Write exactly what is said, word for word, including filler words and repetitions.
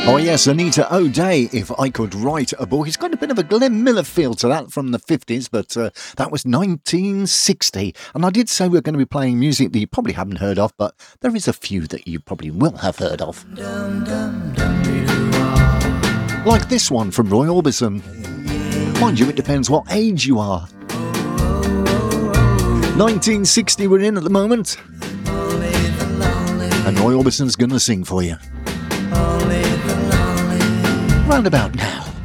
Oh yes, Anita O'Day, If I Could Write a Book. It's got a bit of a Glenn Miller feel to that from the fifties, but uh, that was nineteen sixty. And I did say we we're going to be playing music that you probably haven't heard of, but there is a few that you probably will have heard of. Like this one from Roy Orbison. Mind you, it depends what age you are. nineteen sixty we're in at the moment. And Roy Orbison's going to sing for you. Round about now.